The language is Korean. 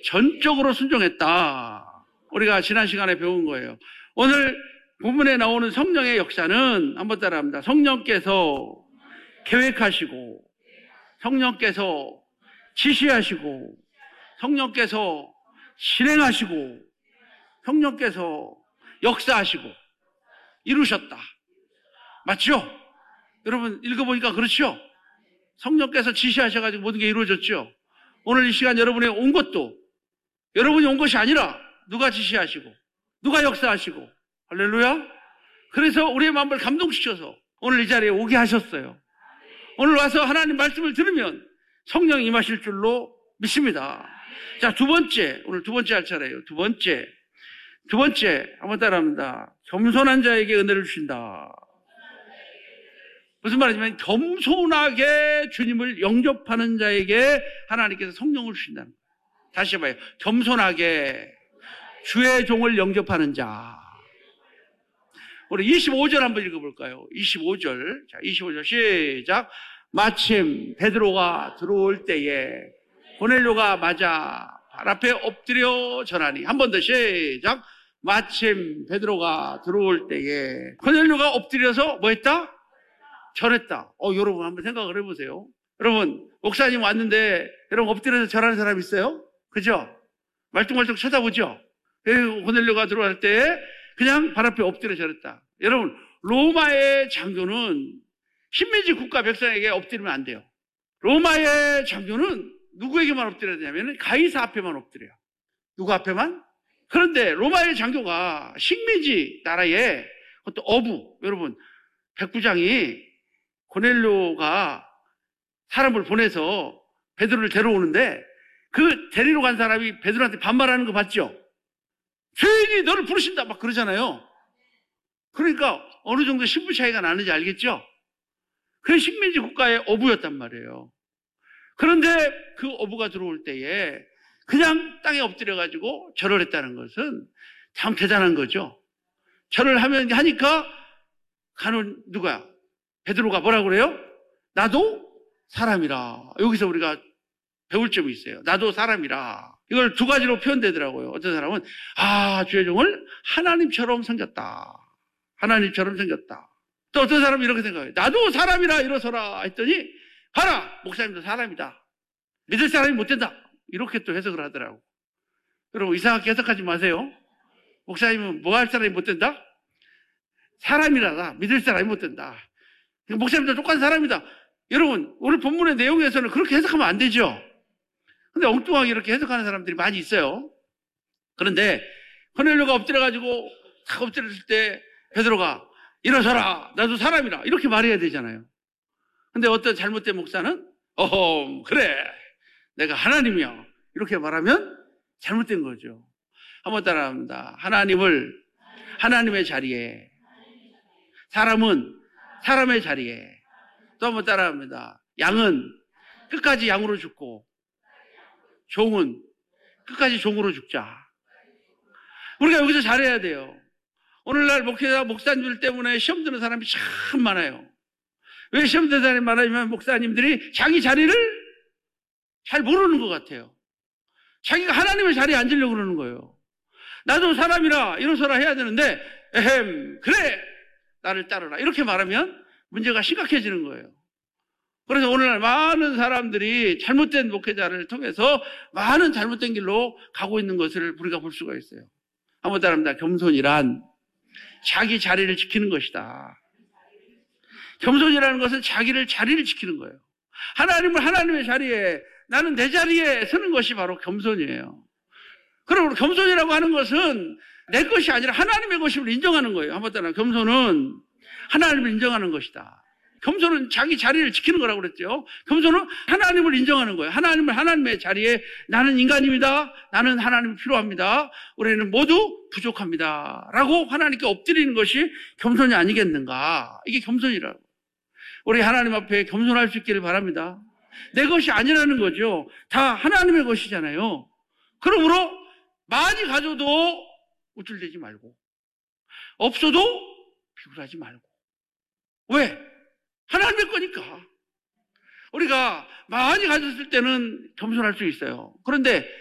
전적으로 순종했다. 우리가 지난 시간에 배운 거예요. 오늘 본문에 나오는 성령의 역사는 한번 따라합니다. 성령께서 계획하시고, 성령께서 지시하시고, 성령께서 실행하시고, 성령께서 역사하시고 이루셨다. 맞죠? 여러분 읽어보니까 그렇죠? 성령께서 지시하셔가지고 모든 게 이루어졌죠? 오늘 이 시간 여러분이 온 것도 여러분이 온 것이 아니라 누가 지시하시고 누가 역사하시고, 할렐루야. 그래서 우리의 마음을 감동시켜서 오늘 이 자리에 오게 하셨어요. 오늘 와서 하나님 말씀을 들으면 성령이 임하실 줄로 믿습니다. 자, 두 번째, 오늘 두 번째 할 차례예요. 두 번째 한번 따라합니다. 겸손한 자에게 은혜를 주신다. 무슨 말이냐면 겸손하게 주님을 영접하는 자에게 하나님께서 성령을 주신다는 거예요. 다시 해봐요. 겸손하게 주의 종을 영접하는 자. 우리 25절 한번 읽어볼까요? 25절. 자, 25절 시작. 마침 베드로가 들어올 때에 고넬료가 맞아 발 앞에 엎드려 전하니. 한 번 더 시작. 마침 베드로가 들어올 때에 고넬료가 엎드려서 뭐 했다? 절했다. 여러분 한번 생각을 해보세요. 여러분, 목사님 왔는데 여러분 엎드려서 절하는 사람 있어요? 그죠? 말뚝말뚝 쳐다보죠? 고넬료가 들어갈 때 그냥 발 앞에 엎드려 절했다. 여러분, 로마의 장교는 식민지 국가 백성에게 엎드리면 안 돼요. 로마의 장교는 누구에게만 엎드려야 되냐면 가이사 앞에만 엎드려요. 누구 앞에만? 그런데 로마의 장교가 식민지 나라의 어떤 어부, 여러분, 백부장이 고넬료가 사람을 보내서 베드로를 데려오는데 그 데리러 간 사람이 베드로한테 반말하는 거 봤죠? 죄인이 너를 부르신다 막 그러잖아요. 그러니까 어느 정도 신분 차이가 나는지 알겠죠? 그 식민지 국가의 어부였단 말이에요. 그런데 그 어부가 들어올 때에 그냥 땅에 엎드려가지고 절을 했다는 것은 참 대단한 거죠. 절을 하니까 가는 누가? 베드로가 뭐라고 그래요? 나도 사람이라. 여기서 우리가 배울 점이 있어요. 나도 사람이라. 이걸 두 가지로 표현되더라고요. 어떤 사람은 주의 종을 하나님처럼 생겼다. 하나님처럼 생겼다. 또 어떤 사람은 이렇게 생각해요. 나도 사람이라 일어서라 했더니 봐라, 목사님도 사람이다. 믿을 사람이 못 된다. 이렇게 또 해석을 하더라고. 여러분 이상하게 해석하지 마세요. 목사님은 뭐 할 사람이 못 된다? 사람이라다. 믿을 사람이 못 된다. 목사님도 똑같은 사람이다. 여러분 오늘 본문의 내용에서는 그렇게 해석하면 안 되죠. 근데 엉뚱하게 이렇게 해석하는 사람들이 많이 있어요. 그런데 고넬료가 엎드려가지고 탁 엎드렸을 때 베드로가 일어서라, 나도 사람이라 이렇게 말해야 되잖아요. 근데 어떤 잘못된 목사는 그래, 내가 하나님이야 이렇게 말하면 잘못된 거죠. 한번 따라합니다. 하나님을 하나님의 자리에, 사람은 사람의 자리에. 또 한번 따라합니다. 양은 끝까지 양으로 죽고 종은 끝까지 종으로 죽자. 우리가 여기서 잘해야 돼요. 오늘날 목회자 목사님들 때문에 시험 드는 사람이 참 많아요. 왜 시험 드는 사람이 많아지면 목사님들이 자기 자리를 잘 모르는 것 같아요. 자기가 하나님의 자리에 앉으려고 그러는 거예요. 나도 사람이라 일어서라 해야 되는데 그래 나를 따르라 이렇게 말하면 문제가 심각해지는 거예요. 그래서 오늘날 많은 사람들이 잘못된 목회자를 통해서 많은 잘못된 길로 가고 있는 것을 우리가 볼 수가 있어요. 한번 따라합니다. 겸손이란 자기 자리를 지키는 것이다. 겸손이라는 것은 자기를 자리를 지키는 거예요. 하나님을 하나님의 자리에, 나는 내 자리에 서는 것이 바로 겸손이에요. 그러므로 겸손이라고 하는 것은 내 것이 아니라 하나님의 것임을 인정하는 거예요. 한번 따라 겸손은 하나님을 인정하는 것이다. 겸손은 자기 자리를 지키는 거라고 그랬죠. 겸손은 하나님을 인정하는 거예요. 하나님을 하나님의 자리에, 나는 인간입니다. 나는 하나님이 필요합니다. 우리는 모두 부족합니다. 라고 하나님께 엎드리는 것이 겸손이 아니겠는가. 이게 겸손이라고. 우리 하나님 앞에 겸손할 수 있기를 바랍니다. 내 것이 아니라는 거죠. 다 하나님의 것이잖아요. 그러므로 많이 가져도 우쭐대지 말고, 없어도 비굴하지 말고. 왜? 하나님의 거니까. 우리가 많이 가졌을 때는 겸손할 수 있어요. 그런데